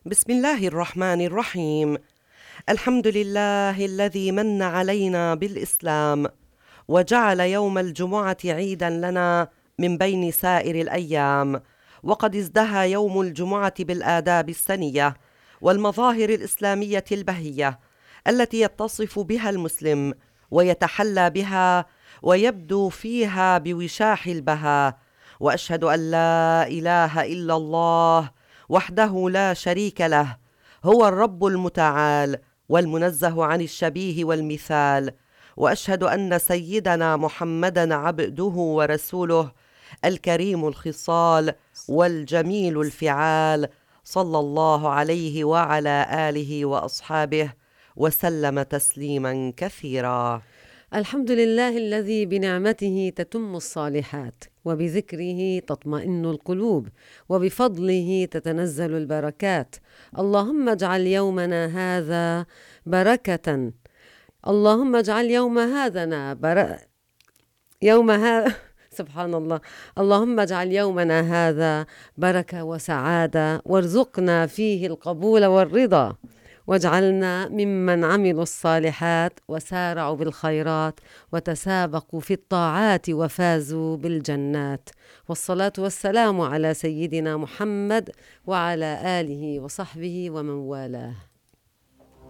بسم الله الرحمن الرحيم. الحمد لله الذي من علينا بالإسلام وجعل يوم الجمعة عيدا لنا من بين سائر الأيام، وقد ازدهى يوم الجمعة بالآداب السنية والمظاهر الإسلامية البهية التي يتصف بها المسلم ويتحلى بها ويبدو فيها بوشاح البهاء. وأشهد أن لا إله إلا الله وحده لا شريك له، هو الرب المتعال والمنزه عن الشبيه والمثال. وأشهد أن سيدنا محمدا عبده ورسوله الكريم الخصال والجميل الفعال، صلى الله عليه وعلى آله وأصحابه وسلم تسليما كثيرا. الحمد لله الذي بنعمته تتم الصالحات، وبذكره تطمئن القلوب، وبفضله تتنزل البركات. اللهم اجعل يومنا هذا بركة. اللهم اجعل يوم هذا سبحان الله. اللهم اجعل يومنا هذا بركة وسعادة، وارزقنا فيه القبول والرضا، واجعلنا ممن عملوا الصالحات وسارعوا بالخيرات وتسابقوا في الطاعات وفازوا بالجنات. والصلاة والسلام على سيدنا محمد وعلى آله وصحبه ومن والاه.